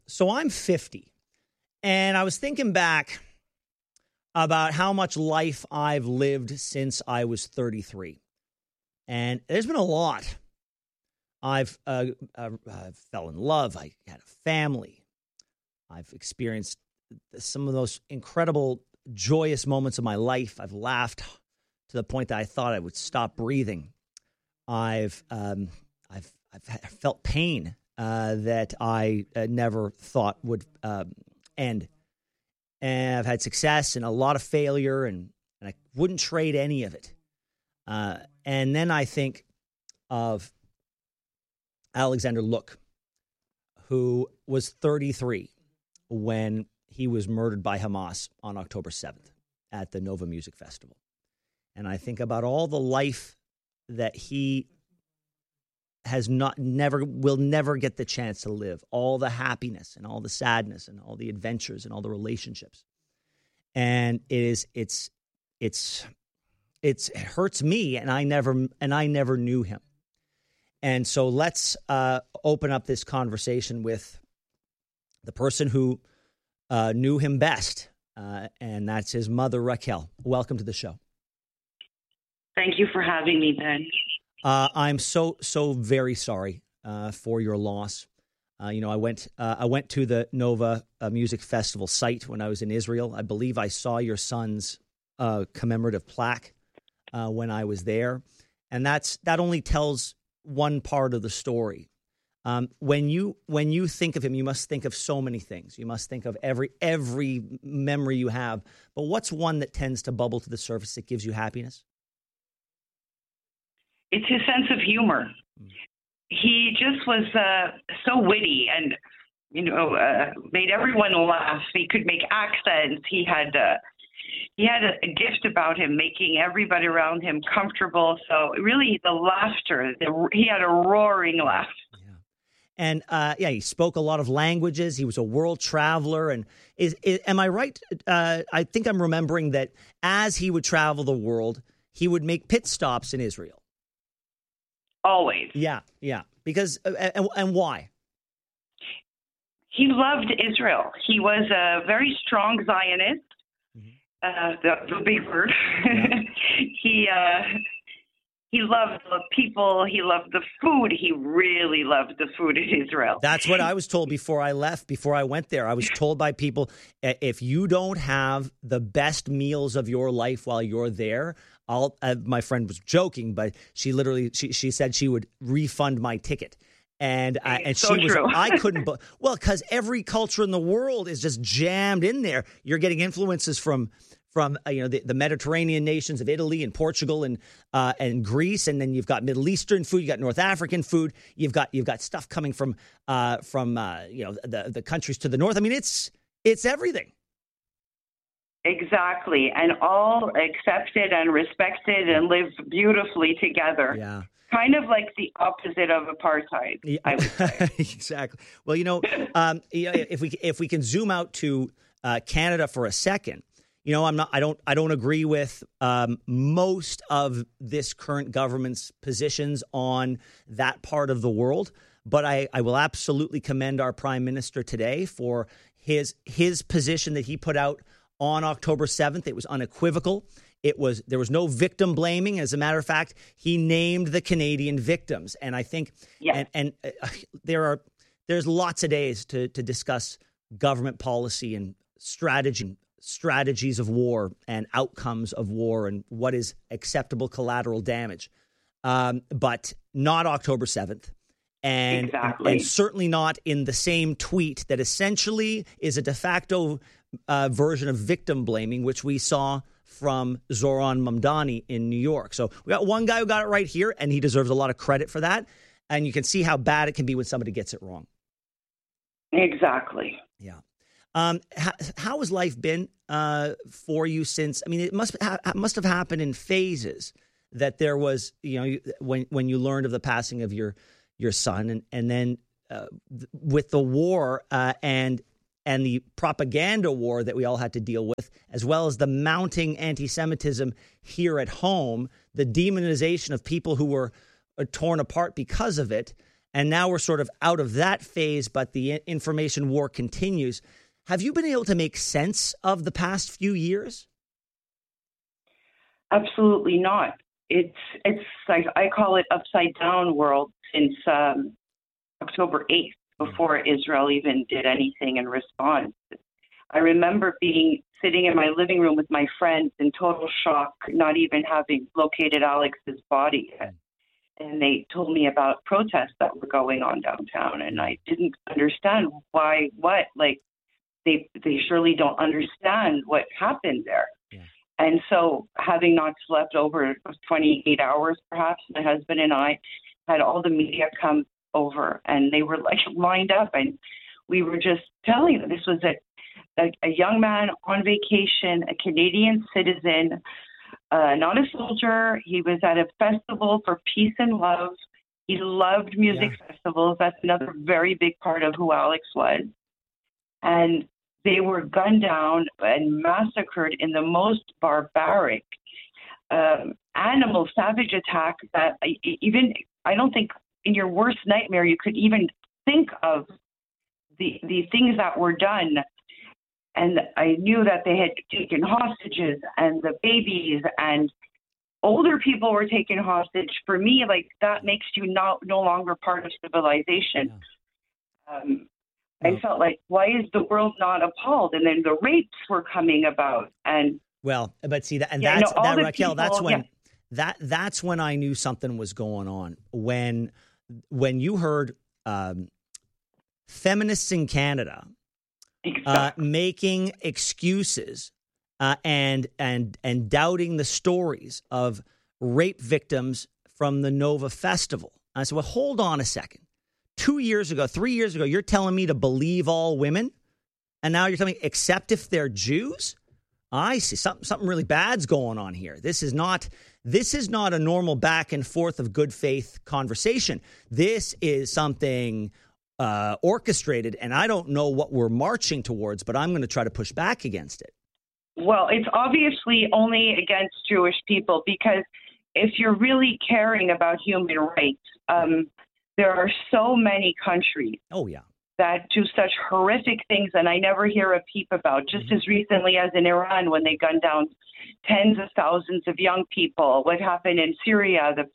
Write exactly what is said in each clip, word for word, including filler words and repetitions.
So I'm fifty, and I was thinking back about how much life I've lived since I was thirty-three. And there's been a lot. I've uh, uh, uh, fell in love. I had a family. I've experienced some of those incredible, joyous moments of my life. I've laughed to the point that I thought I would stop breathing. I've um, I've I've felt pain uh, that I uh, never thought would um, end. And I've had success and a lot of failure, and, and I wouldn't trade any of it. Uh, and then I think of Alexander Luck, who was thirty-three when he was murdered by Hamas on October seventh at the Nova Music Festival. And I think about all the life that he has not, never, will never get the chance to live, all the happiness and all the sadness and all the adventures and all the relationships. And it is, it's, it's, it's, it hurts me, and I never, and I never knew him. And so let's uh, open up this conversation with the person who uh, knew him best, uh, and that's his mother, Raquel. Welcome to the show. Thank you for having me, Ben. Uh, I'm so so very sorry uh, for your loss. Uh, you know, I went uh, I went to the Nova uh, Music Festival site when I was in Israel. I believe I saw your son's uh, commemorative plaque uh, when I was there, and that's that only tells one part of the story. Um, when you when you think of him, you must think of so many things. You must think of every every memory you have. But what's one that tends to bubble to the surface that gives you happiness? It's his sense of humor. Mm. He just was uh, so witty and, you know, uh, made everyone laugh. He could make accents. He had uh, he had a, a gift about him, making everybody around him comfortable. So really, the laughter. The, he had a roaring laugh. Yeah, and uh, yeah, he spoke a lot of languages. He was a world traveler. And is, is am I right? Uh, I think I'm remembering that as he would travel the world, he would make pit stops in Israel. Always. Yeah, yeah. Because, uh, and, and why? He loved Israel. He was a very strong Zionist, mm-hmm. uh, the, the big word. Yeah. he uh, he loved the people. He loved the food. He really loved the food in Israel. That's what I was told before I left, before I went there. I was told by people, if you don't have the best meals of your life while you're there, I'll, uh, my friend was joking, but she literally, she, she said she would refund my ticket. And uh, and so she was, true. I couldn't, but well, because every culture in the world is just jammed in there. You're getting influences from, from uh, you know, the, the Mediterranean nations of Italy and Portugal and uh, and Greece. And then you've got Middle Eastern food, you got North African food. You've got, you've got stuff coming from, uh, from uh, you know, the, the countries to the north. I mean, it's, it's everything. Exactly. And all accepted and respected and live beautifully together. Yeah. Kind of like the opposite of apartheid, yeah. I would say. Exactly. Well, you know, um, you know, if we if we can zoom out to uh, Canada for a second, you know, I'm not, I don't, I don't agree with um, most of this current government's positions on that part of the world, but I, I will absolutely commend our Prime Minister today for his his position that he put out on October seventh. It was unequivocal. It was, there was no victim blaming. As a matter of fact, he named the Canadian victims. And I think, yeah. and, and uh, there are, there's lots of days to, to discuss government policy and strategy, strategies of war and outcomes of war and what is acceptable collateral damage. Um, but not October seventh. And, exactly. and certainly not in the same tweet that essentially is a de facto uh, version of victim blaming, which we saw from Zoran Mamdani in New York. So we got one guy who got it right here, and he deserves a lot of credit for that. And you can see how bad it can be when somebody gets it wrong. Exactly. Yeah. Um, how, how has life been uh, for you since? I mean, it must ha- must have happened in phases. That there was, you know, when when you learned of the passing of your your son, and and then uh, with the war uh, and and the propaganda war that we all had to deal with, as well as the mounting anti-Semitism here at home, the demonization of people who were uh, torn apart because of it. And now we're sort of out of that phase, but the information war continues. Have you been able to make sense of the past few years? Absolutely not. It's it's like I call it upside down world since um, October eighth, before Israel even did anything in response. I remember being sitting in my living room with my friends in total shock, not even having located Alex's body yet. And they told me about protests that were going on downtown, and I didn't understand why, what, like, they they surely don't understand what happened there. Yeah. And so having not slept over twenty-eight hours, perhaps, my husband and I had all the media come over, and they were like lined up, and we were just telling them this was a, a, a young man on vacation, a Canadian citizen, Uh, not a soldier. He was at a festival for peace and love. He loved music yeah. festivals. That's another very big part of who Alex was. And they were gunned down and massacred in the most barbaric, um, animal, savage attack that I, even, I don't think in your worst nightmare you could even think of the the things that were done. And I knew that they had taken hostages and the babies and older people were taken hostage. For me, like, that makes you not, no longer part of civilization. Yeah. Um, I well, felt like, why is the world not appalled? And then the rapes were coming about. And well, but see, that, and yeah, that's, no, that, Raquel, people, that's when, yeah. that, that's when I knew something was going on. When, when you heard um, feminists in Canada Exactly. Uh, making excuses uh, and and and doubting the stories of rape victims from the Nova Festival. I said, well, hold on a second. Two years ago, three years ago, you're telling me to believe all women, and now you're telling me except if they're Jews? I see something something really bad's going on here. This is not this is not a normal back and forth of good faith conversation. This is something Uh, orchestrated, and I don't know what we're marching towards, but I'm going to try to push back against it. Well, it's obviously only against Jewish people, because if you're really caring about human rights, um, there are so many countries oh, yeah. that do such horrific things, and I never hear a peep about. Just mm-hmm. as recently as in Iran, when they gunned down tens of thousands of young people, what happened in Syria, the,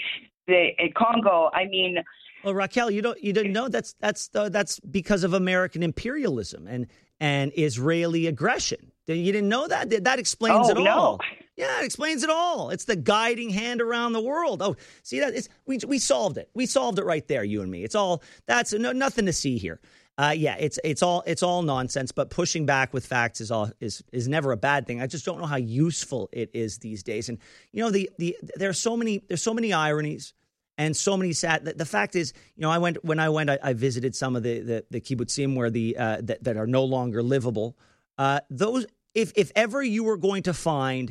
the in Congo, I mean... Well, Raquel, you don't you didn't know that's that's uh, that's because of American imperialism and and Israeli aggression. You didn't know that? That explains oh, it no. all. Yeah, it explains it all. It's the guiding hand around the world. Oh, see that? It's, we we solved it. We solved it right there, you and me. It's all that's no, nothing to see here. Uh, yeah, it's it's all it's all nonsense. But pushing back with facts is all is is never a bad thing. I just don't know how useful it is these days. And you know, the the there's so many there's so many ironies. And so many sad. The, the fact is, you know, I went when I went. I, I visited some of the the, the kibbutzim where the uh, that, that are no longer livable. Uh, those, if if ever you were going to find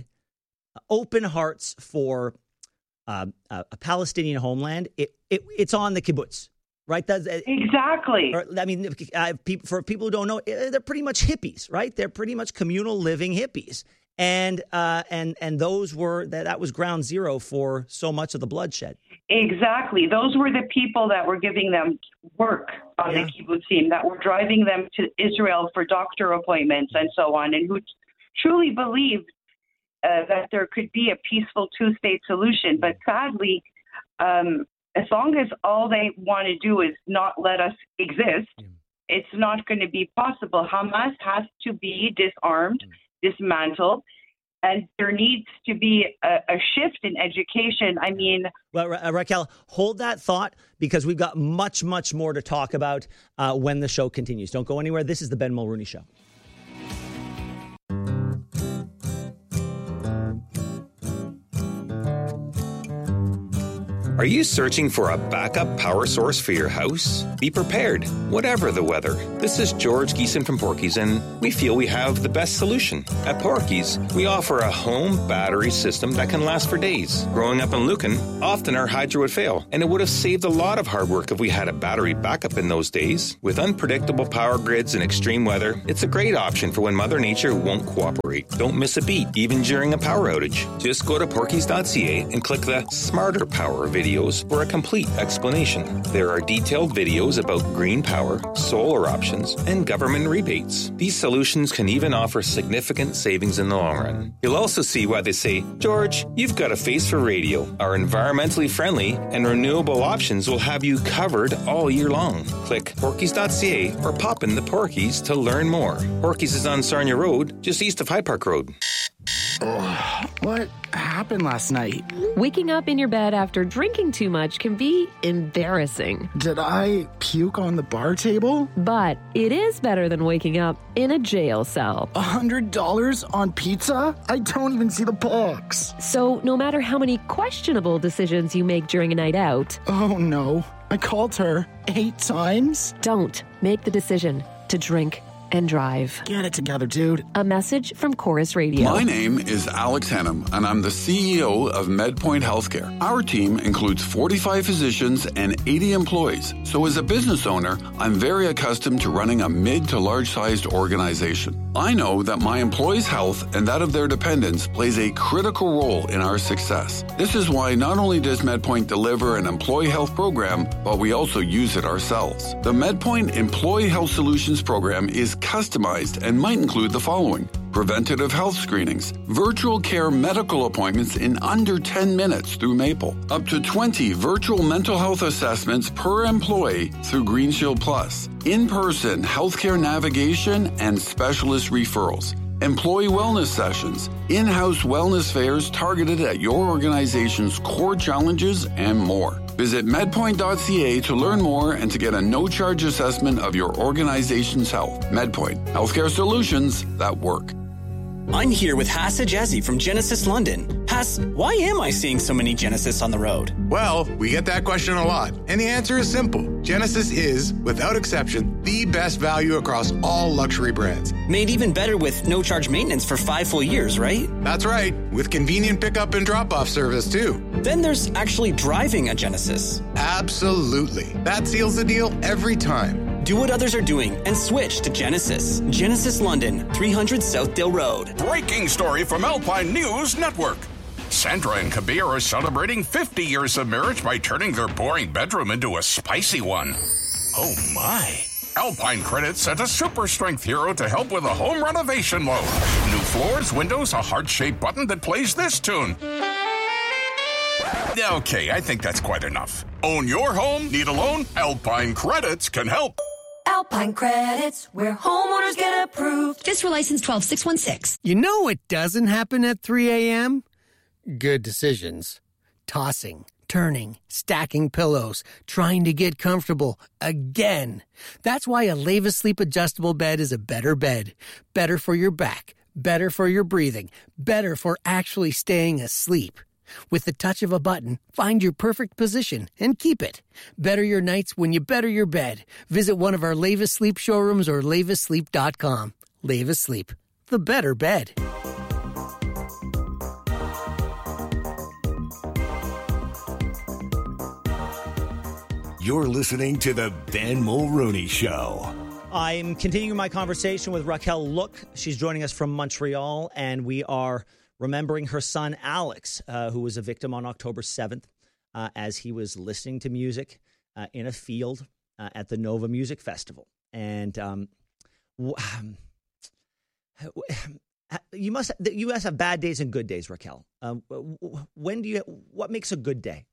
open hearts for uh, a, a Palestinian homeland, it, it it's on the kibbutz, right? That's, exactly. Or, I mean, uh, for people who don't know, they're pretty much hippies, right? They're pretty much communal living hippies. And uh, and and those were that that was ground zero for so much of the bloodshed. Exactly, those were the people that were giving them work on yeah. the kibbutzim, that were driving them to Israel for doctor appointments and so on, and who t- truly believed uh, that there could be a peaceful two-state solution. But sadly, um, as long as all they want to do is not let us exist, yeah. it's not going to be possible. Hamas has to be disarmed. Yeah. dismantled, and there needs to be a, a shift in education. I mean... Well, Ra- Raquel, hold that thought, because we've got much, much more to talk about uh, when the show continues. Don't go anywhere. This is the Ben Mulrooney Show. Are you searching for a backup power source for your house? Be prepared, whatever the weather. This is George Geeson from Porky's, and we feel we have the best solution. At Porky's, we offer a home battery system that can last for days. Growing up in Lucan, often our hydro would fail, and it would have saved a lot of hard work if we had a battery backup in those days. With unpredictable power grids and extreme weather, it's a great option for when Mother Nature won't cooperate. Don't miss a beat, even during a power outage. Just go to porkys dot c a and click the Smarter Power video videos for a complete explanation. There are detailed videos about green power, solar options, and government rebates. These solutions can even offer significant savings in the long run. You'll also see why they say, George, you've got a face for radio. Our environmentally friendly and renewable options will have you covered all year long. Click porkies dot c a or pop in the Porkies to learn more. Porkies is on Sarnia Road, just east of High Park Road. Oh, what happened last night? Waking up in your bed after drinking too much can be embarrassing. Did I puke on the bar table? But it is better than waking up in a jail cell. A hundred dollars on pizza? I don't even see the box. So no matter how many questionable decisions you make during a night out... Oh no, I called her eight times? Don't make the decision to drink and drive. Get it together, dude. A message from Chorus Radio. My name is Alex Hennum, and I'm the C E O of MedPoint Healthcare. Our team includes forty-five physicians and eighty employees. So as a business owner, I'm very accustomed to running a mid to large-sized organization. I know that my employees' health and that of their dependents plays a critical role in our success. This is why not only does MedPoint deliver an employee health program, but we also use it ourselves. The MedPoint Employee Health Solutions program is customized and might include the following: preventative health screenings, virtual care medical appointments in under ten minutes through Maple, up to twenty virtual mental health assessments per employee through Green Shield Plus, in-person healthcare navigation and specialist referrals, employee wellness sessions, in-house wellness fairs targeted at your organization's core challenges, and more. Visit medpoint dot c a to learn more and to get a no-charge assessment of your organization's health. MedPoint, healthcare solutions that work. I'm here with Hass Ajazi from Genesis London. Hass, why am I seeing so many Genesis on the road? Well, we get that question a lot, and the answer is simple. Genesis is, without exception, the best value across all luxury brands. Made even better with no-charge maintenance for five full years, right? That's right, with convenient pickup and drop-off service, too. Then there's actually driving a Genesis. Absolutely. That seals the deal every time. Do what others are doing and switch to Genesis. Genesis London, three hundred Southdale Road. Breaking story from Alpine News Network. Sandra and Kabir are celebrating fifty years of marriage by turning their boring bedroom into a spicy one. Oh my. Alpine Credit sent a super strength hero to help with a home renovation loan. New floors, windows, a heart-shaped button that plays this tune. Okay, I think that's quite enough. Own your home? Need a loan? Alpine Credits can help. Alpine Credits, where homeowners get approved. Fiscal license twelve six one six. You know what doesn't happen at three a.m.? Good decisions. Tossing, turning, stacking pillows, trying to get comfortable again. That's why a Leva Sleep adjustable bed is a better bed. Better for your back, better for your breathing, better for actually staying asleep. With the touch of a button, find your perfect position and keep it. Better your nights when you better your bed. Visit one of our Leva Sleep showrooms or leva sleep dot com. Leva Sleep, the better bed. You're listening to the Ben Mulroney Show. I'm continuing my conversation with Raquel Look. She's joining us from Montreal, and we are remembering her son, Alex, uh, who was a victim on October seventh uh, as he was listening to music uh, in a field uh, at the Nova Music Festival. And um, you must you must have bad days and good days, Raquel. Um, when do you? What makes a good day?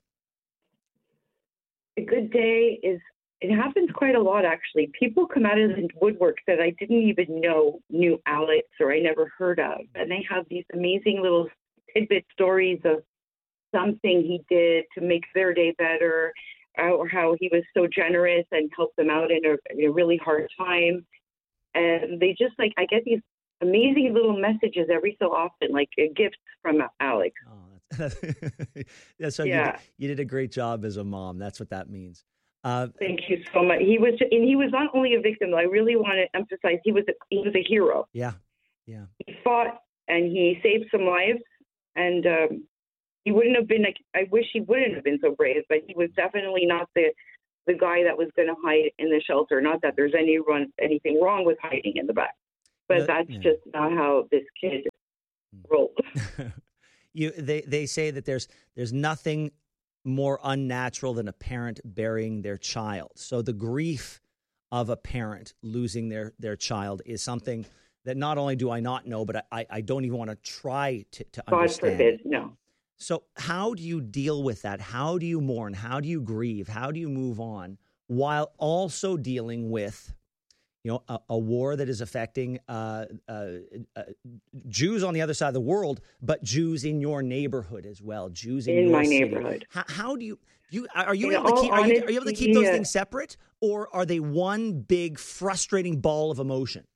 A good day is, it happens quite a lot, actually. People come out of the woodwork that I didn't even know knew Alex or I never heard of. And they have these amazing little tidbit stories of something he did to make their day better, or how he was so generous and helped them out in a, in a really hard time. And they just, like, I get these amazing little messages every so often, like uh, gifts from Alex. Oh, that's, yeah, so yeah. You, did, you did a great job as a mom. That's what that means. Uh, Thank you so much. He was, and he was not only a victim. I really want to emphasize he was a, he was a hero. Yeah, yeah. He fought and he saved some lives, and um, he wouldn't have been. Like, I wish he wouldn't have been so brave, but he was definitely not the the guy that was going to hide in the shelter. Not that there's any run, anything wrong with hiding in the back, but uh, that's yeah. just not how this kid rolled. you, they they say that there's there's nothing more unnatural than a parent burying their child. So the grief of a parent losing their, their child is something that not only do I not know, but I, I don't even want to try to, to God understand. forbid, no. So how do you deal with that? How do you mourn? How do you grieve? How do you move on while also dealing with, you know, a, a war that is affecting uh, uh, uh, Jews on the other side of the world, but Jews in your neighborhood as well, Jews in, in your my city. neighborhood. How, how do you, do you are you In able to keep are you, are you able to keep those honesty, things separate, or are they one big frustrating ball of emotion?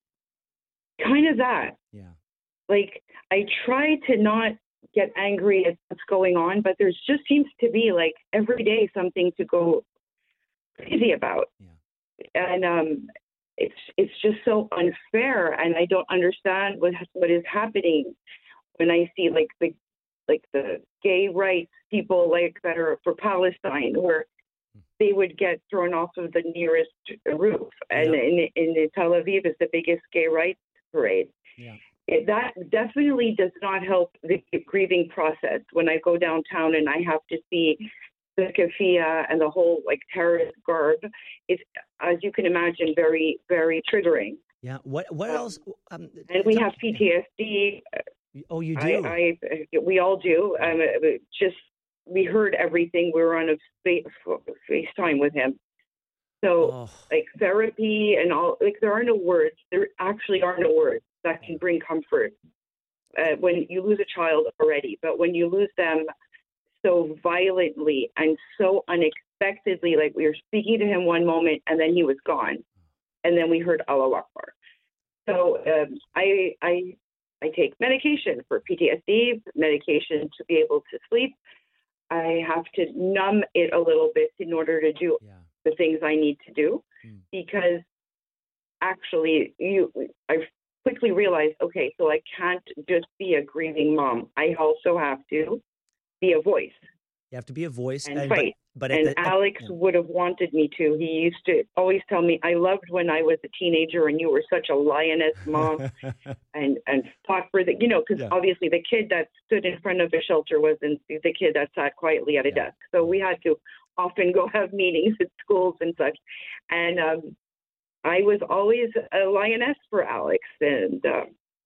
Kind of that. Yeah. Like, I try to not get angry at what's going on, but there just seems to be like every day something to go crazy about. Yeah. And um, it's it's just so unfair, and I don't understand what what is happening when I see like the like the gay rights people like that are for Palestine, where they would get thrown off of the nearest roof, and Yeah. in in Tel Aviv is the biggest gay rights parade. Yeah. It, that definitely does not help the grieving process. When I go downtown and I have to see the keffiyeh and the whole like terrorist garb, it's, as you can imagine, very, very triggering. Yeah. What what Um, else? Um, And we so- have P T S D. Oh, you do. I, I we all do. Um, it just we heard everything. We were on a fa- FaceTime with him. So Oh. like therapy and all, like there are no words. There actually are no words that can bring comfort uh, when you lose a child already. But when you lose them so violently and so unexpectedly, like we were speaking to him one moment and then he was gone, and then we heard Allahu Akbar. So um, I I I take medication for P T S D, medication to be able to sleep. I have to numb it a little bit in order to do Yeah. the things I need to do, Mm. because actually you I quickly realized, okay, so I can't just be a grieving mom. I also have to be a voice You have to be a voice and and fight. But, but at and the, at- Alex yeah. would have wanted me to. He used to always tell me, I loved when I was a teenager and you were such a lioness mom and, and fought for the, you know, because Yeah. obviously the kid that stood in front of a shelter wasn't the kid that sat quietly at a Yeah. desk. So we had to often go have meetings at schools and such. And um, I was always a lioness for Alex. And um,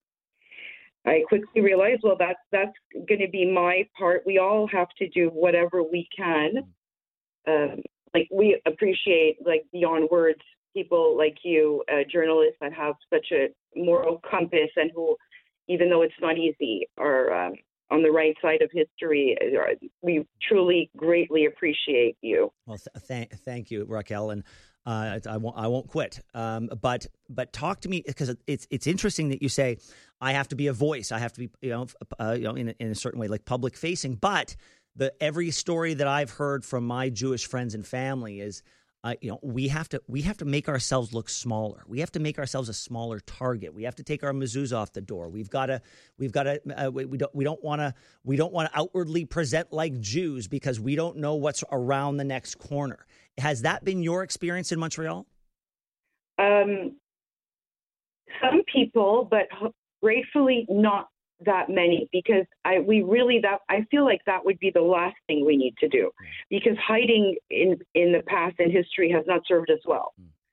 I quickly realized, well, that's that's going to be my part. We all have to do whatever we can. Um, like we appreciate, like beyond words, people like you, uh, journalists that have such a moral compass and who, even though it's not easy, are um, on the right side of history. We truly greatly appreciate you. Well, th- thank thank you, Raquel, and uh, I won't I won't quit. Um, but but talk to me, because it's it's interesting that you say I have to be a voice. I have to be you know uh, you know in a, in a certain way, like public facing. But the every story that I've heard from my Jewish friends and family is. Uh, you know, we have to we have to make ourselves look smaller. We have to make ourselves a smaller target. We have to take our mezuzah off the door. We've got to we've got to uh, we, we don't we don't want to we don't want to outwardly present like Jews because we don't know what's around the next corner. Has that been your experience in Montreal? Um, some people, but gratefully not that many, because I we really that I feel like that would be the last thing we need to do, because hiding in in the past and history has not served us well.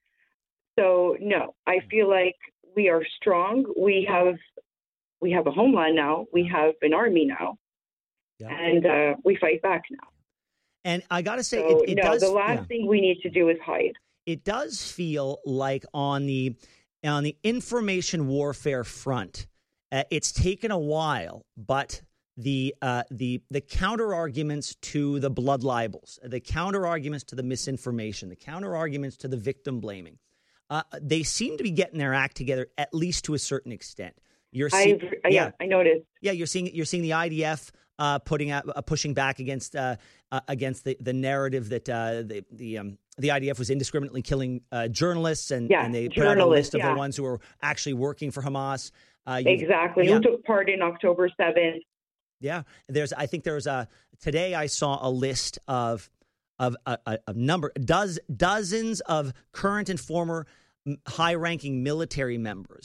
So no, I feel like we are strong. We have we have a homeland now. We have an army now, Yeah. and uh, we fight back now. And I got to say, So it, it no, does. the last yeah. thing we need to do is hide. It does feel like on the on the information warfare front, uh, it's taken a while, but the uh, the the counter arguments to the blood libels, the counter arguments to the misinformation, the counter arguments to the victim blaming, uh, they seem to be getting their act together, at least to a certain extent. You're seeing, I yeah, I noticed. Yeah, you're seeing you're seeing the I D F uh, putting out, uh, pushing back against uh, uh, against the, the narrative that uh, the the um, the I D F was indiscriminately killing uh, journalists, and, Yeah, and they put out a list of yeah. the ones who were actually working for Hamas. Uh, you've- Exactly. Yeah, Who took part in October seventh? yeah. There's I think there's a today I saw a list of of a, a, a number does dozens of current and former high ranking military members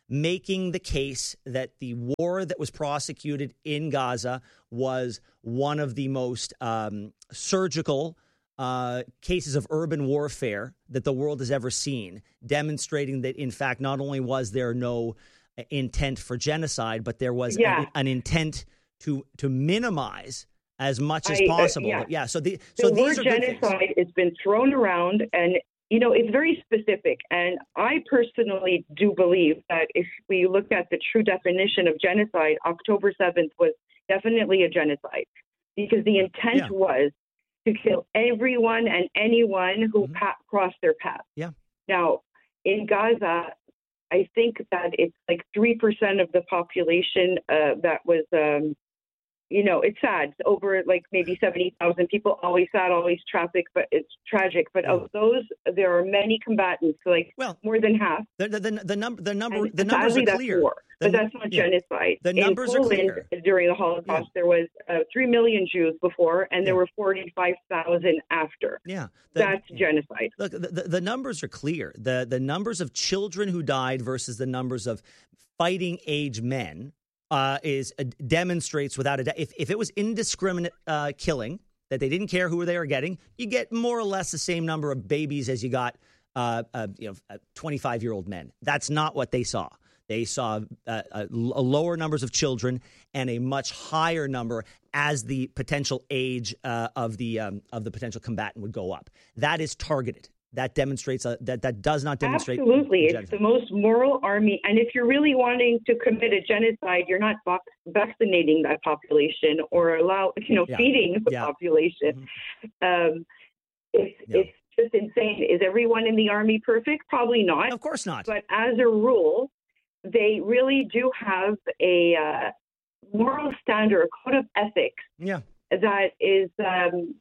making the case that the war that was prosecuted in Gaza was one of the most um, surgical uh, cases of urban warfare that the world has ever seen, demonstrating that, in fact, not only was there no intent for genocide, but there was Yeah. an, an intent to to minimize as much as I- uh, possible. yeah. yeah. So the The so word these are good things. genocide has been thrown around, and you know it's very specific. And I personally do believe that if we look at the true definition of genocide, October seventh was definitely a genocide because the intent Yeah. was to kill everyone and anyone who pa- crossed their path. Mm-hmm. Yeah. Now, in Gaza, I think that it's like three percent of the population uh, that was, um, you know, it's sad. It's over like maybe seventy thousand people, always sad, always traffic, but it's tragic. But of those, there are many combatants, like well, more than half. The, the, the, the number, the number, And the numbers sadly, are that's clear. war, The but nu- that's not yeah. genocide. The numbers in are Poland, clear. During the Holocaust, there was uh, three million Jews before, and there Yeah. were forty-five thousand after. Yeah. The- That's genocide. Look, the, the, the numbers are clear. The the numbers of children who died versus the numbers of fighting age men uh, is uh, demonstrates without a doubt. If, if it was indiscriminate uh, killing, that they didn't care who they were getting, you get more or less the same number of babies as you got, uh, uh, you know, twenty-five year old men. That's not what they saw. They saw uh, a, a lower numbers of children and a much higher number as the potential age uh, of the um, of the potential combatant would go up. That is targeted. That demonstrates a, that that does not demonstrate Absolutely. It's genocide. the most moral army. And if you're really wanting to commit a genocide, you're not vac- vaccinating that population or allow, you know, Yeah. feeding the Yeah. population. Um, it's, Yeah. it's just insane. Is everyone in the army perfect? Probably not. Of course not. But as a rule, they really do have a uh, moral standard, a code of ethics Yeah. that is um,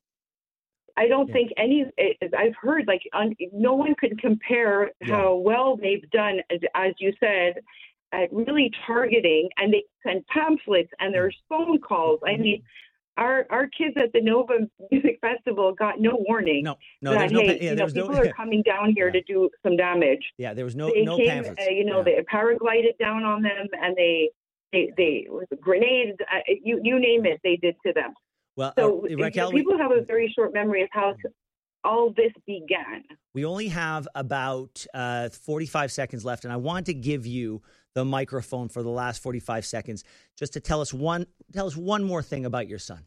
I don't think any I've heard like un, no one could compare Yeah. how well they've done as, as you said at really targeting, and they send pamphlets and there's phone calls. I mean, our our kids at the Nova Music Festival got no warning. No, no, that, there's no hey, pa- yeah, you know, there was no- people are coming down here to do some damage. Yeah, there was no They no came, pamphlets. uh, you know, they paraglided down on them, and they they they with grenades. Uh, you you name it, they did to them. Well, So uh, Raquel, we, people have a very short memory of how all this began. we only have about uh, forty-five seconds left, and I want to give you the microphone for the last forty-five seconds, just to tell us one tell us one more thing about your son.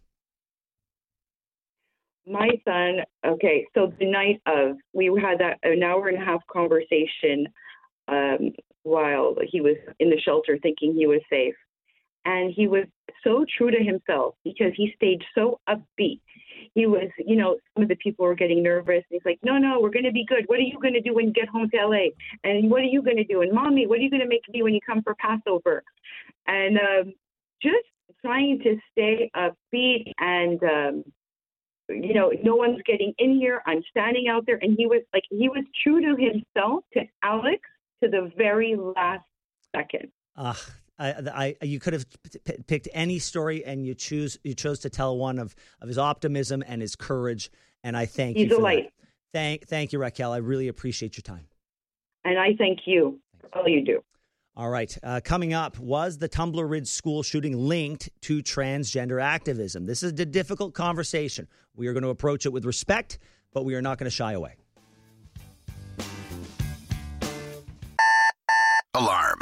My son, okay, so the night of, we had that an hour and a half conversation um, while he was in the shelter thinking he was safe. And he was so true to himself because he stayed so upbeat. He was, you know, some of the people were getting nervous. He's like, no, no, we're going to be good. What are you going to do when you get home to L A? And what are you going to do? And Mommy, what are you going to make me when you come for Passover? And um, just trying to stay upbeat and, um, you know, no one's getting in here. I'm standing out there. And he was like, he was true to himself, to Alex, to the very last second. Uh, I, I, you could have p- picked any story, and you choose you chose to tell one of, of his optimism and his courage. And I thank He's you for a light. that. Thank, thank you, Raquel. I really appreciate your time. And I thank you. All you do. All right. Uh, coming up, was the Tumbler Ridge school shooting linked to transgender activism? This is a difficult conversation. We are going to approach it with respect, but we are not going to shy away. Alarm.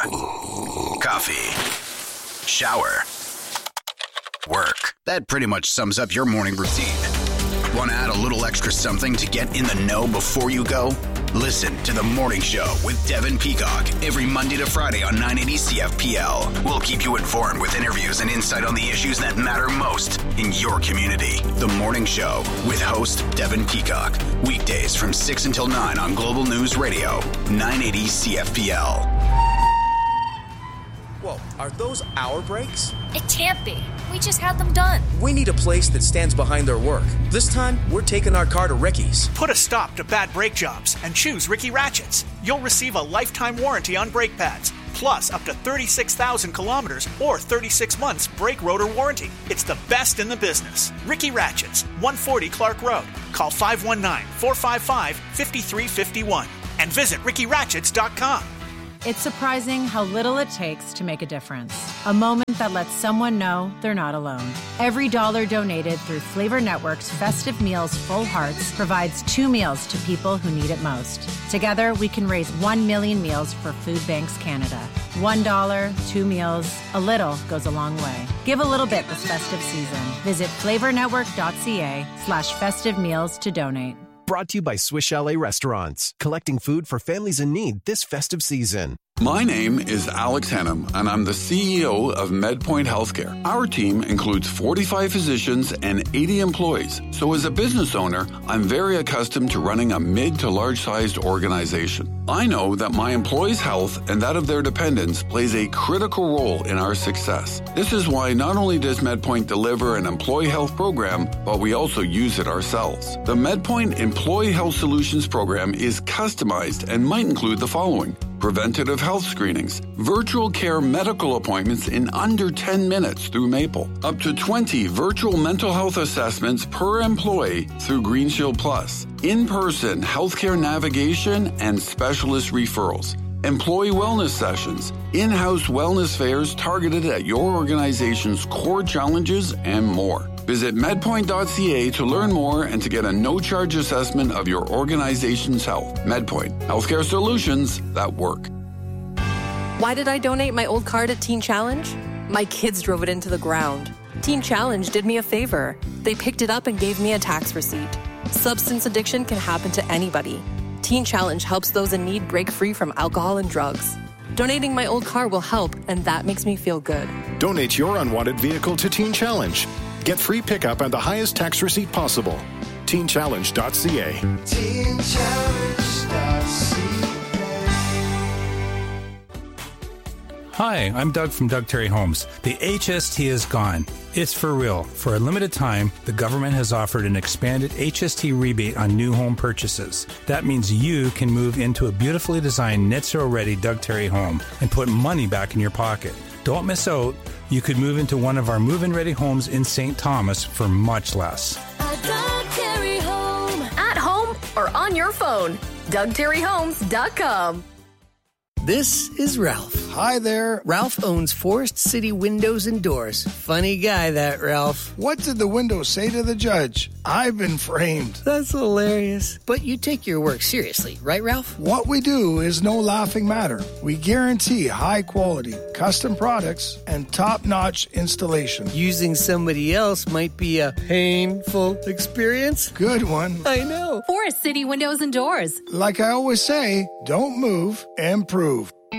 Coffee. Shower. Work. That pretty much sums up your morning routine. Want to add a little extra something to get in the know before you go? Listen to The Morning Show with Devin Peacock every Monday to Friday on nine eighty C F P L. We'll keep you informed with interviews and insight on the issues that matter most in your community. The Morning Show with host Devin Peacock. Weekdays from six until nine on Global News Radio, nine eighty C F P L. Whoa, are those our brakes? It can't be. We just had them done. We need a place that stands behind their work. This time, we're taking our car to Ricky's. Put a stop to bad brake jobs and choose Ricky Ratchets. You'll receive a lifetime warranty on brake pads, plus up to thirty-six thousand kilometers or thirty-six months brake rotor warranty. It's the best in the business. Ricky Ratchets, one forty Clark Road. Call five one nine, four five five, five three five one and visit ricky ratchets dot com. It's surprising how little it takes to make a difference. A moment that lets someone know they're not alone. Every dollar donated through Flavor Network's Festive Meals Full Hearts provides two meals to people who need it most. Together, we can raise one million meals for Food Banks Canada. One dollar, two meals, a little goes a long way. Give a little bit this festive season. Visit flavornetwork.ca slash festive meals to donate. Brought to you by Swiss Chalet Restaurants, collecting food for families in need this festive season. My name is Alex Hannum, and I'm the C E O of MedPoint Healthcare. Our team includes forty-five physicians and eighty employees. So as a business owner, I'm very accustomed to running a mid to large-sized organization. I know that my employees' health and that of their dependents plays a critical role in our success. This is why not only does MedPoint deliver an employee health program, but we also use it ourselves. The MedPoint Employee Health Solutions program is customized and might include the following: preventative health screenings, virtual care medical appointments in under ten minutes through Maple, up to twenty virtual mental health assessments per employee through GreenShield Plus, in-person healthcare navigation and specialist referrals, employee wellness sessions, in-house wellness fairs targeted at your organization's core challenges, and more. Visit medpoint dot c a to learn more and to get a no-charge assessment of your organization's health. MedPoint, healthcare solutions that work. Why did I donate my old car to Teen Challenge? My kids drove it into the ground. Teen Challenge did me a favor. They picked it up and gave me a tax receipt. Substance addiction can happen to anybody. Teen Challenge helps those in need break free from alcohol and drugs. Donating my old car will help, and that makes me feel good. Donate your unwanted vehicle to Teen Challenge. Get free pickup and the highest tax receipt possible. teen challenge dot c a. teen challenge dot c a. Hi, I'm Doug from Doug Terry Homes. The H S T is gone. It's for real. For a limited time, the government has offered an expanded H S T rebate on new home purchases. That means you can move into a beautifully designed net zero ready Doug Terry home and put money back in your pocket. Don't miss out. You could move into one of our move-in ready homes in Saint Thomas for much less. A Doug Terry home. At home or on your phone. Doug Terry Homes dot com. This is Ralph. Hi there. Ralph owns Forest City Windows and Doors. Funny guy, that Ralph. What did the window say to the judge? I've been framed. That's hilarious. But you take your work seriously, right, Ralph? What we do is no laughing matter. We guarantee high quality, custom products, and top-notch installation. Using somebody else might be a painful experience. Good one. I know. Forest City Windows and Doors. Like I always say, don't move, improve.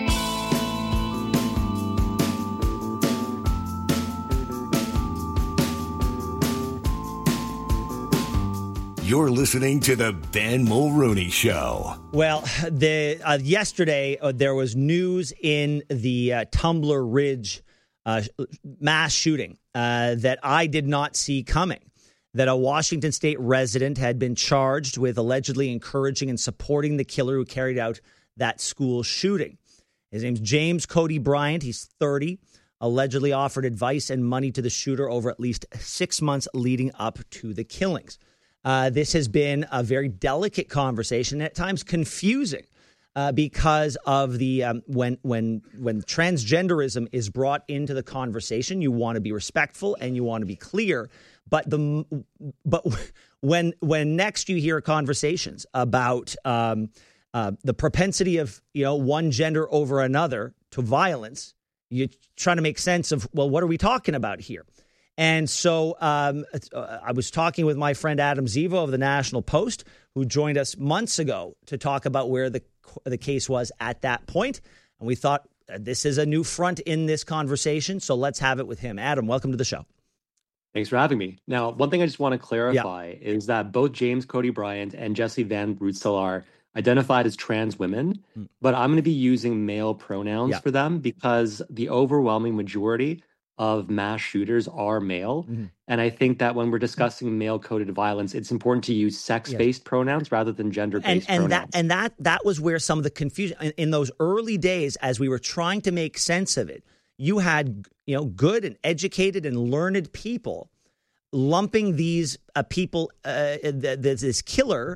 You're listening to the Ben Mulrooney Show. Well, the uh, yesterday uh, there was news in the uh, Tumbler Ridge uh, mass shooting uh, that I did not see coming. That a Washington State resident had been charged with allegedly encouraging and supporting the killer who carried out that school shooting. His name's James Cody Bryant. He's thirty. Allegedly offered advice and money to the shooter over at least six months leading up to the killings. Uh, this has been a very delicate conversation, and at times confusing, uh, because of the um, when when when transgenderism is brought into the conversation, you want to be respectful and you want to be clear. But the but when when next you hear conversations about um, uh, the propensity of you know one gender over another to violence, you're trying to make sense of, well, what are we talking about here? And so um, uh, I was talking with my friend Adam Zivo of the National Post, who joined us months ago to talk about where the the case was at that point. And we thought uh, this is a new front in this conversation, so let's have it with him. Adam, welcome to the show. Thanks for having me. Now, one thing I just want to clarify yeah. is that both James Cody Bryant and Jesse Van Rootsel are identified as trans women, mm. but I'm going to be using male pronouns yeah. for them because the overwhelming majority of mass shooters are male. Mm-hmm. And I think that when we're discussing male-coded violence, it's important to use sex-based yes. pronouns rather than gender-based and, and pronouns. That, and that that was where some of the confusion, in, in those early days, as we were trying to make sense of it, you had you know good and educated and learned people lumping these uh, people, uh, th- th- this killer,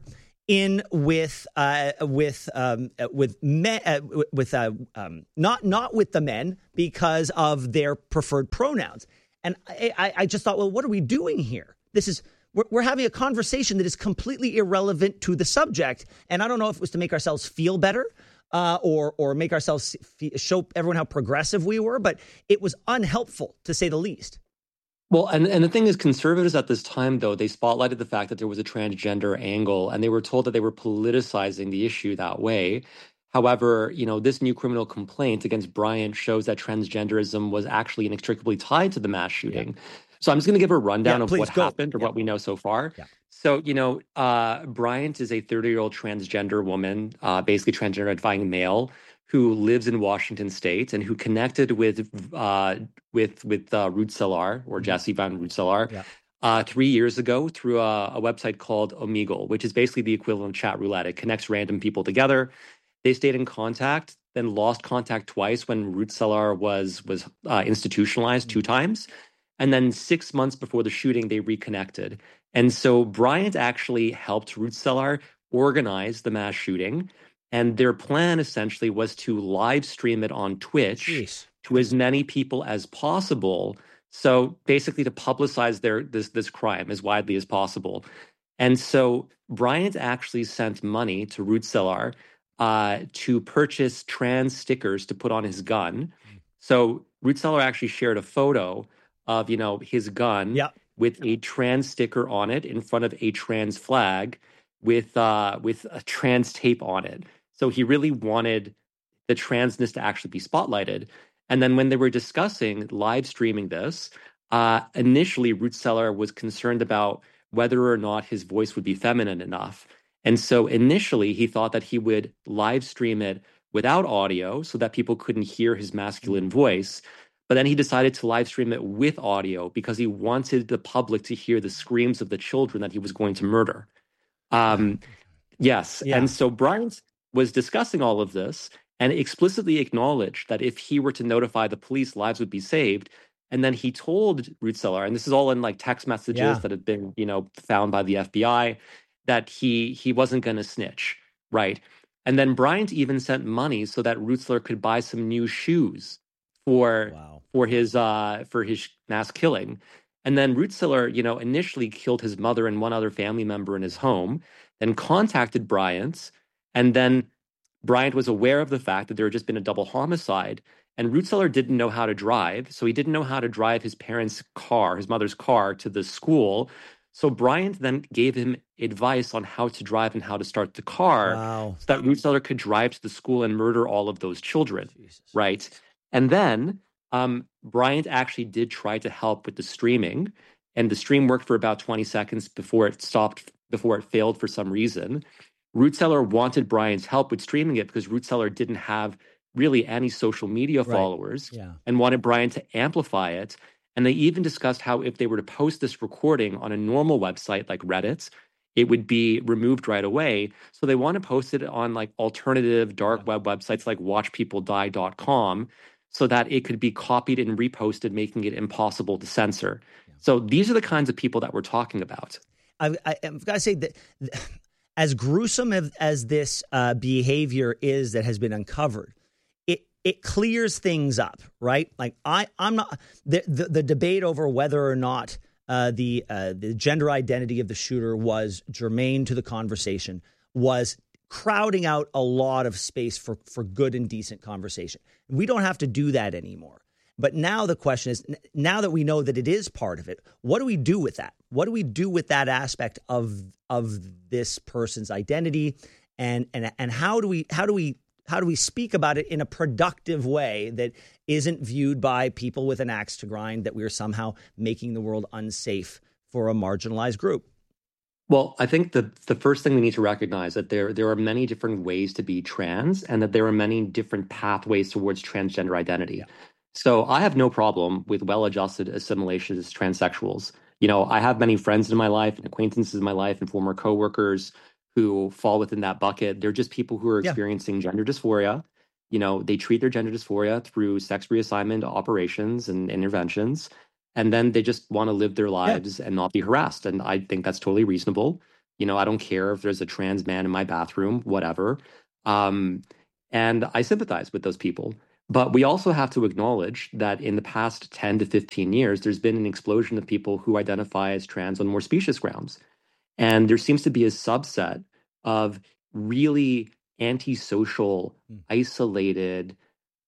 in with uh, with um, with men uh, with uh, um, not not with the men because of their preferred pronouns. And I, I just thought, well, what are we doing here? This is we're, we're having a conversation that is completely irrelevant to the subject. And I don't know if it was to make ourselves feel better uh, or or make ourselves f- show everyone how progressive we were, but it was unhelpful to say the least. Well, and, and the thing is, conservatives at this time, though, they spotlighted the fact that there was a transgender angle, and they were told that they were politicizing the issue that way. However, you know, this new criminal complaint against Bryant shows that transgenderism was actually inextricably tied to the mass shooting. Yeah. So I'm just going to give a rundown yeah, of what go. happened or yeah. what we know so far. Yeah. So, you know, uh, Bryant is a thirty-year-old transgender woman, uh, basically transgender identifying male, who lives in Washington State and who connected with uh, with with uh, Ruud Salar or Jesse Van Ruud Salar yeah. uh, three years ago through a, a website called Omegle, which is basically the equivalent of chat roulette. It connects random people together. They stayed in contact, then lost contact twice when Ruud Salar was was uh, institutionalized mm-hmm. two times, and then six months before the shooting, they reconnected. And so Bryant actually helped Ruud Salar organize the mass shooting. And their plan essentially was to live stream it on Twitch Jeez. to as many people as possible. So basically to publicize their this this crime as widely as possible. And so Bryant actually sent money to Ruud Salar uh, to purchase trans stickers to put on his gun. So Ruud Salar actually shared a photo of, you know, his gun yep. with a trans sticker on it in front of a trans flag with uh, with a trans tape on it. So he really wanted the transness to actually be spotlighted. And then when they were discussing live streaming this, uh, initially Ruud Salar was concerned about whether or not his voice would be feminine enough. And so initially he thought that he would live stream it without audio so that people couldn't hear his masculine voice. But then he decided to live stream it with audio because he wanted the public to hear the screams of the children that he was going to murder. Um, yes. Yeah. And so Bryant was discussing all of this and explicitly acknowledged that if he were to notify the police, lives would be saved. And then he told Ruud Salar, and this is all in like text messages yeah. that had been, you know, found by the F B I, that he he wasn't going to snitch, right? And then Bryant even sent money so that Ruud Salar could buy some new shoes for wow. for his uh, for his mass killing. And then Ruud Salar, you know, initially killed his mother and one other family member in his home, then contacted Bryant. And then Bryant was aware of the fact that there had just been a double homicide, and Ruud Salar didn't know how to drive. So he didn't know how to drive his parents' car, his mother's car, to the school. So Bryant then gave him advice on how to drive and how to start the car wow. so that Ruud Salar could drive to the school and murder all of those children, Jesus. right? And then um, Bryant actually did try to help with the streaming, and the stream worked for about twenty seconds before it stopped, before it failed for some reason. Ruud Salar wanted Bryant's help with streaming it because Ruud Salar didn't have really any social media right. followers yeah. and wanted Bryant to amplify it. And they even discussed how if they were to post this recording on a normal website like Reddit, it would be removed right away. So they want to post it on like alternative dark yeah. web websites like watch people die dot com so that it could be copied and reposted, making it impossible to censor. Yeah. So these are the kinds of people that we're talking about. I, I, I've got to say that as gruesome as, as this uh, behavior is that has been uncovered, it it clears things up, right? Like I, I'm not the the, the debate over whether or not uh, the uh, the gender identity of the shooter was germane to the conversation was crowding out a lot of space for for good and decent conversation. We don't have to do that anymore. But now the question is, now that we know that it is part of it, what do we do with that? What do we do with that aspect of of this person's identity, and and and how do we how do we how do we speak about it in a productive way that isn't viewed by people with an axe to grind that we are somehow making the world unsafe for a marginalized group? Well, I think the the first thing we need to recognize that there there are many different ways to be trans, and that there are many different pathways towards transgender identity. Yeah. So I have no problem with well-adjusted assimilationist transsexuals. You know, I have many friends in my life and acquaintances in my life and former coworkers who fall within that bucket. They're just people who are experiencing yeah. gender dysphoria. You know, they treat their gender dysphoria through sex reassignment operations and interventions, and then they just want to live their lives yeah. and not be harassed. And I think that's totally reasonable. You know, I don't care if there's a trans man in my bathroom, whatever. Um, and I sympathize with those people. But we also have to acknowledge that in the past ten to fifteen years, there's been an explosion of people who identify as trans on more specious grounds. And there seems to be a subset of really antisocial, mm. isolated,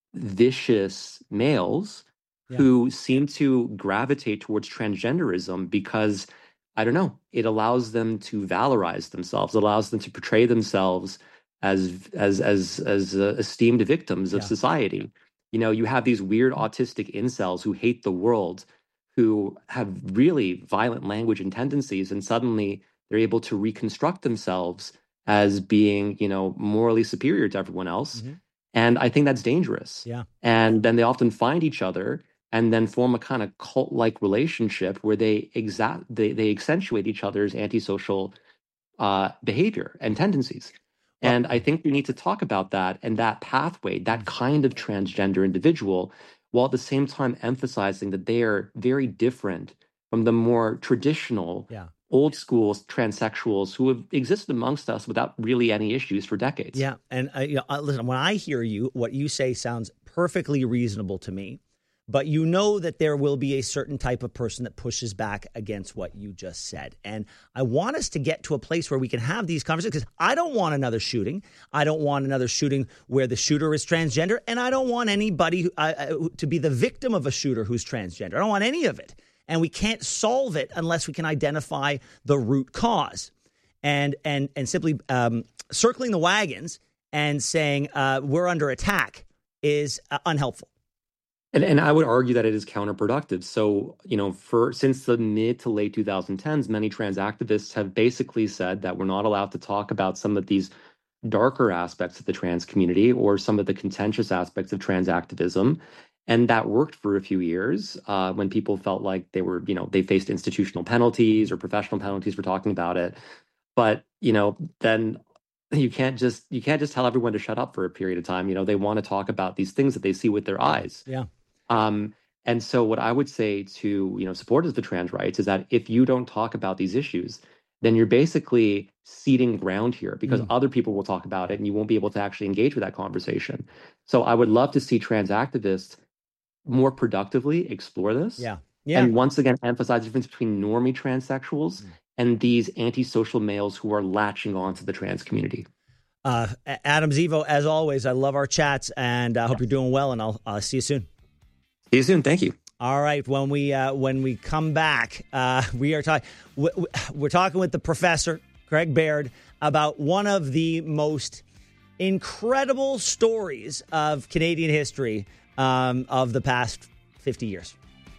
vicious males yeah. who seem to gravitate towards transgenderism because, I don't know, it allows them to valorize themselves, it allows them to portray themselves as as as as uh, esteemed victims of yeah. society. You know, you have these weird autistic incels who hate the world, who have really violent language and tendencies, and suddenly they're able to reconstruct themselves as being, you know, morally superior to everyone else. Mm-hmm. And I think that's dangerous. Yeah. And then they often find each other and then form a kind of cult-like relationship where they exact they, they accentuate each other's antisocial uh, behavior and tendencies. Well, and I think we need to talk about that and that pathway, that kind of transgender individual, while at the same time emphasizing that they are very different from the more traditional, yeah. old school transsexuals who have existed amongst us without really any issues for decades. Yeah. And uh, you know, uh, listen, when I hear you, what you say sounds perfectly reasonable to me. But you know that there will be a certain type of person that pushes back against what you just said. And I want us to get to a place where we can have these conversations, because I don't want another shooting. I don't want another shooting where the shooter is transgender. And I don't want anybody who, uh, to be the victim of a shooter who's transgender. I don't want any of it. And we can't solve it unless we can identify the root cause. And and and simply um, circling the wagons and saying uh, we're under attack is uh, unhelpful. And, and I would argue that it is counterproductive. So, you know, for since the mid to late twenty tens, many trans activists have basically said that we're not allowed to talk about some of these darker aspects of the trans community or some of the contentious aspects of trans activism. And that worked for a few years uh, when people felt like they were, you know, they faced institutional penalties or professional penalties for talking about it. But, you know, then you can't just you can't just tell everyone to shut up for a period of time. You know, they want to talk about these things that they see with their eyes. Yeah. Um, and so what I would say to, you know, supporters of the trans rights is that if you don't talk about these issues, then you're basically ceding ground here because mm. other people will talk about it and you won't be able to actually engage with that conversation. So I would love to see trans activists more productively explore this. Yeah. Yeah. And once again, emphasize the difference between normie transsexuals mm. and these antisocial males who are latching onto the trans community. Uh, Adam Zivo, as always, I love our chats and I uh, hope you're doing well, and I'll uh, see you soon. See you soon. Thank you. All right. When we uh, when we come back, uh, we are talking. We're talking with the professor, Craig Baird, about one of the most incredible stories of Canadian history um, of the past fifty years.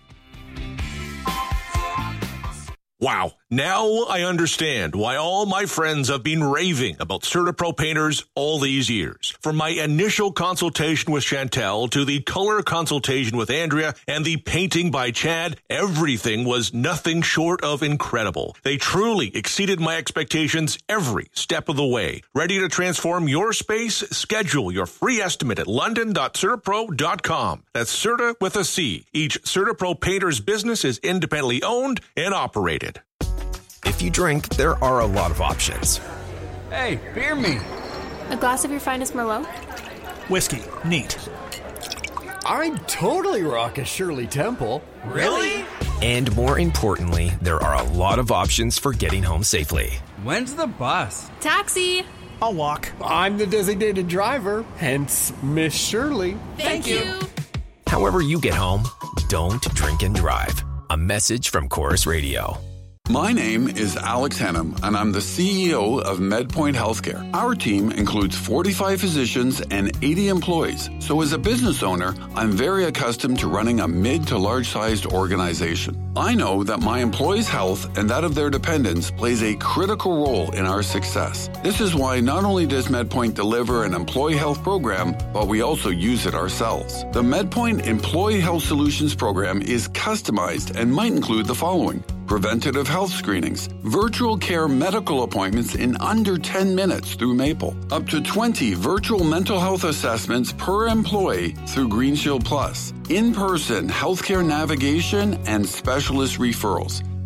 Wow. Now I understand why all my friends have been raving about CertaPro painters all these years. From my initial consultation with Chantel to the color consultation with Andrea and the painting by Chad, everything was nothing short of incredible. They truly exceeded my expectations every step of the way. Ready to transform your space? Schedule your free estimate at london dot certapro dot com. That's Certa with a C. Each CertaPro painter's business is independently owned and operated. If you drink, there are a lot of options. Hey, beer me. A glass of your finest Merlot? Whiskey. Neat. I'd totally rock a Shirley Temple. Really? And more importantly, there are a lot of options for getting home safely. When's the bus? Taxi. I'll walk. I'm the designated driver, hence Miss Shirley. Thank, Thank you. you. However you get home, don't drink and drive. A message from Chorus Radio. My name is Alex Henham, and I'm the C E O of MedPoint Healthcare. Our team includes forty-five physicians and eighty employees. So as a business owner, I'm very accustomed to running a mid to large-sized organization. I know that my employees' health and that of their dependents plays a critical role in our success. This is why not only does MedPoint deliver an employee health program, but we also use it ourselves. The MedPoint Employee Health Solutions program is customized and might include the following: preventative health screenings, virtual care medical appointments in under ten minutes through Maple, up to twenty virtual mental health assessments per employee through GreenShield Plus, in-person healthcare navigation and specialist referrals,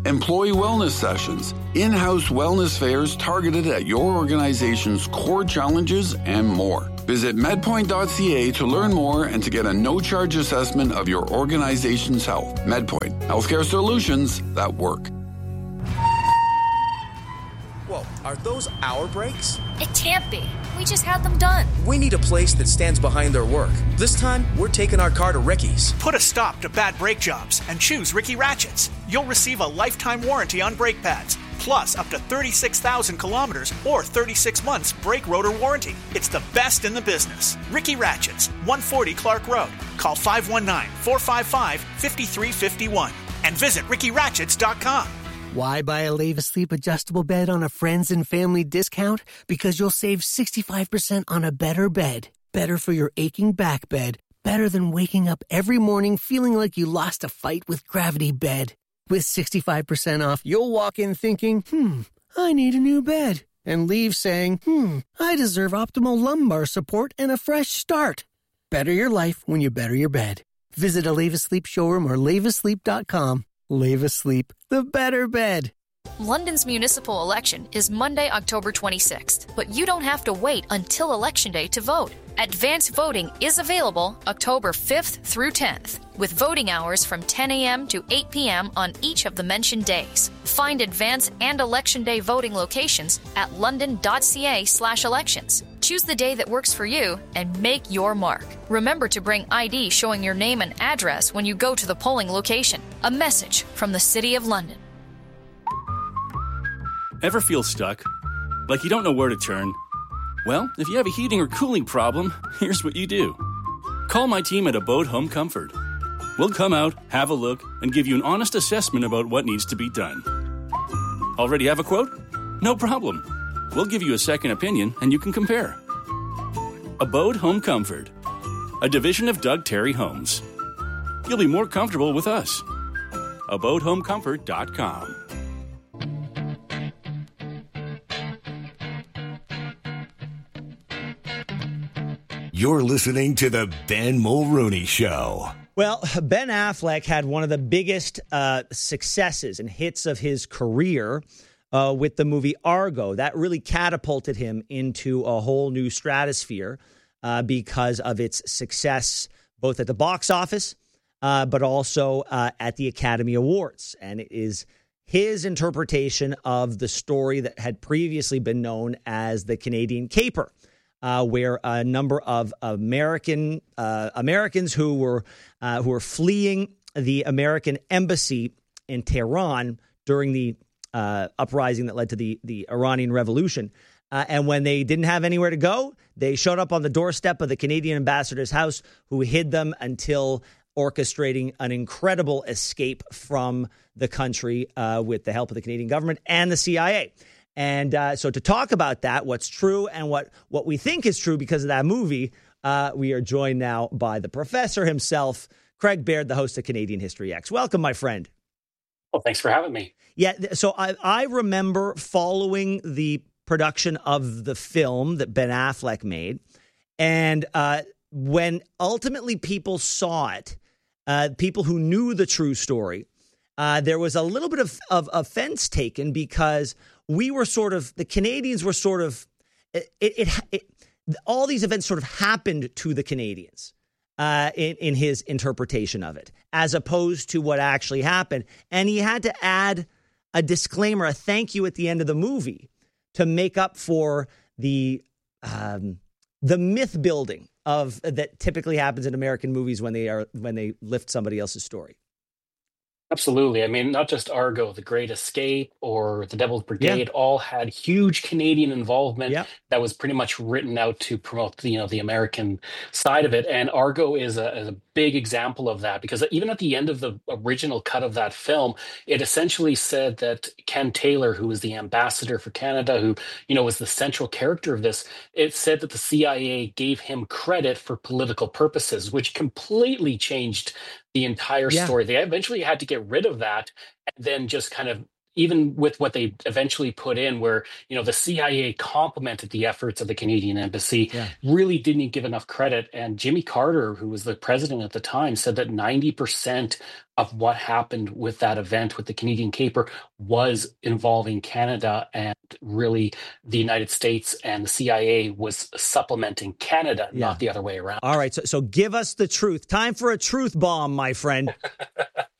employee wellness sessions, in-house wellness fairs targeted at your organization's core challenges, and more. Visit medpoint dot c a to learn more and to get a no-charge assessment of your organization's health. MedPoint, healthcare solutions that work. Whoa, are those our brakes? It can't be. We just had them done. We need a place that stands behind their work. This time, we're taking our car to Ricky's. Put a stop to bad brake jobs and choose Ricky Ratchets. You'll receive a lifetime warranty on brake pads, plus up to thirty-six thousand kilometers or thirty-six months brake rotor warranty. It's the best in the business. Ricky Ratchets, one forty Clark Road. Call five one nine, four five five, five three five one and visit ricky ratchets dot com. Why buy a Leva Sleep adjustable bed on a friends and family discount? Because you'll save sixty-five percent on a better bed. Better for your aching back bed. Better than waking up every morning feeling like you lost a fight with gravity bed. With sixty-five percent off, you'll walk in thinking, hmm, I need a new bed. And leave saying, hmm, I deserve optimal lumbar support and a fresh start. Better your life when you better your bed. Visit a Leva Sleep showroom or leva sleep dot com. Leva Sleep, the better bed. London's municipal election is Monday, October twenty-sixth, but you don't have to wait until Election Day to vote. Advanced voting is available October fifth through tenth, with voting hours from ten a.m. to eight p.m. on each of the mentioned days. Find advance and Election Day voting locations at london dot c a slash elections. Choose the day that works for you and make your mark. Remember to bring I D showing your name and address when you go to the polling location. A message from the City of London. Ever feel stuck? Like you don't know where to turn? Well, if you have a heating or cooling problem, here's what you do. Call my team at Abode Home Comfort. We'll come out, have a look, and give you an honest assessment about what needs to be done. Already have a quote? No problem. We'll give you a second opinion and you can compare. Abode Home Comfort, a division of Doug Terry Homes. You'll be more comfortable with us. abode home comfort dot com. You're listening to the Ben Mulrooney Show. Well, Ben Affleck had one of the biggest uh, successes and hits of his career uh, with the movie Argo. That really catapulted him into a whole new stratosphere uh, because of its success both at the box office, uh, but also uh, at the Academy Awards. And it is his interpretation of the story that had previously been known as the Canadian Caper. Uh, where a number of American uh, Americans who were uh, who were fleeing the American embassy in Tehran during the uh, uprising that led to the the Iranian Revolution, uh, and when they didn't have anywhere to go, they showed up on the doorstep of the Canadian ambassador's house, who hid them until orchestrating an incredible escape from the country uh, with the help of the Canadian government and the C I A. And uh, so to talk about that, what's true and what, what we think is true because of that movie, uh, we are joined now by the professor himself, Craig Baird, the host of Canadian History X. Welcome, my friend. Well, thanks for having me. Yeah, so I, I remember following the production of the film that Ben Affleck made. And uh, when ultimately people saw it, uh, people who knew the true story, uh, there was a little bit of, of offense taken because we were sort of, the Canadians were sort of, it, it, it all these events sort of happened to the Canadians uh, in, in his interpretation of it, as opposed to what actually happened. And he had to add a disclaimer, a thank you at the end of the movie to make up for the um, the myth building of that typically happens in American movies when they are when they lift somebody else's story. Absolutely. I mean, not just Argo, The Great Escape, or The Devil's Brigade, yeah. all had huge Canadian involvement yeah. that was pretty much written out to promote the, you know, the American side of it. And Argo is a, is a big example of that, because even at the end of the original cut of that film, it essentially said that Ken Taylor, who was the ambassador for Canada, who, you know, was the central character of this, it said that the C I A gave him credit for political purposes, which completely changed the entire yeah. story. They eventually had to get rid of that and then just kind of even with what they eventually put in, where, you know, the C I A complimented the efforts of the Canadian embassy, Yeah. really didn't give enough credit. And Jimmy Carter, who was the president at the time, said that ninety percent of what happened with that event with the Canadian caper was involving Canada, and really the United States and the C I A was supplementing Canada, Yeah. not the other way around. All right, so, so give us the truth. Time for a truth bomb, my friend.